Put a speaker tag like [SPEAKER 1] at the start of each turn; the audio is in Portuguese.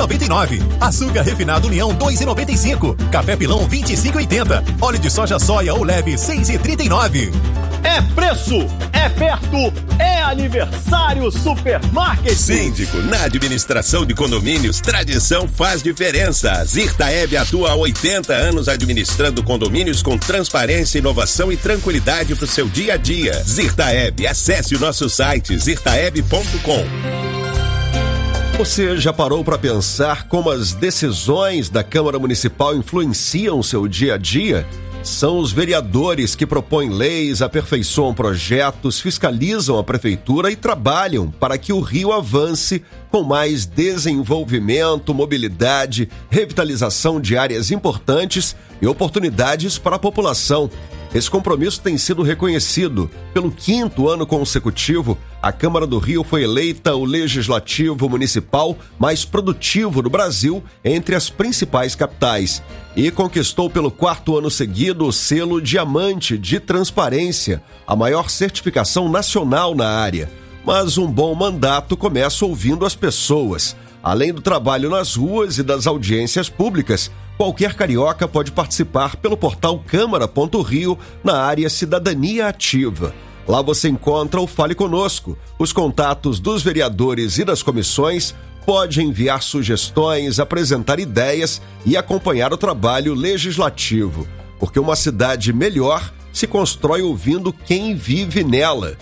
[SPEAKER 1] 7,99. Açúcar refinado União 2,95. Café Pilão 25,80. Óleo de soja soia ou leve 6,39.
[SPEAKER 2] É preço, é perto, é aniversário Supermarket.
[SPEAKER 3] Síndico, na administração de condomínios, tradição faz diferença. Zirtaeb atua há 80 anos administrando condomínios com transparência, inovação e tranquilidade para o seu dia a dia. Zirtaeb, acesse o nosso site zirtaeb.com.
[SPEAKER 4] Você já parou para pensar como as decisões da Câmara Municipal influenciam o seu dia a dia? São os vereadores que propõem leis, aperfeiçoam projetos, fiscalizam a prefeitura e trabalham para que o Rio avance com mais desenvolvimento, mobilidade, revitalização de áreas importantes e oportunidades para a população. Esse compromisso tem sido reconhecido. Pelo 5º ano consecutivo, a Câmara do Rio foi eleita o legislativo municipal mais produtivo do Brasil entre as principais capitais e conquistou pelo 4º ano seguido o selo Diamante de Transparência, a maior certificação nacional na área. Mas um bom mandato começa ouvindo as pessoas. Além do trabalho nas ruas e das audiências públicas, qualquer carioca pode participar pelo portal câmara.rio na área Cidadania Ativa. Lá você encontra o Fale Conosco, os contatos dos vereadores e das comissões, pode enviar sugestões, apresentar ideias e acompanhar o trabalho legislativo. Porque uma cidade melhor se constrói ouvindo quem vive nela.